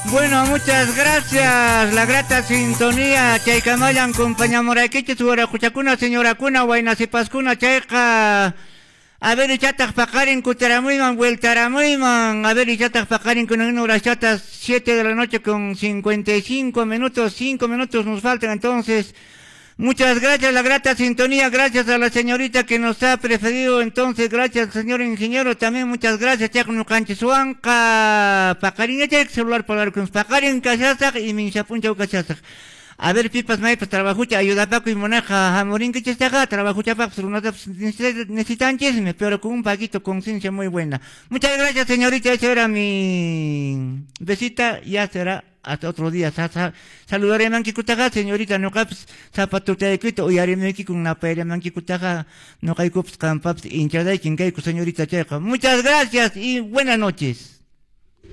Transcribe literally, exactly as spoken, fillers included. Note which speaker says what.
Speaker 1: Bueno, muchas gracias. La grata sintonía. Chaykamayan, compañía Moraikichi, su hora Cuchacuna, señora Cuna, Guaynas y Pascuna, Chayka. A ver, chatas pakarin kutaramuiman, vueltaramuiman. A ver, chatas pakarin con una hora chatas, siete de la noche con cincuenta y cinco minutos, cinco minutos nos faltan entonces. Muchas gracias, la grata sintonía, gracias a la señorita que nos ha preferido, entonces, gracias señor ingeniero, también muchas gracias, ya con un canchisuanca, pakarin, ya el celular para hablar con pakarin, cachasak y minchapuncha cachasak. A ver, pipas, maipas, trabajucha, ayuda Paco y Monaja, Jamorín que chestaga, trabajucha Paco, necesitan chisme, pero con un paquito, conciencia muy buena. Muchas gracias, señorita, esa era mi besita, ya será hasta otro día. Sa, sa, saludaré manki kutaga, señorita, no caps, zapatuta de quito, hoy haré meki con una paella manki kutaga, no cae cups, campaps, hinchada y quinqueco, señorita Checa. Muchas gracias y buenas noches.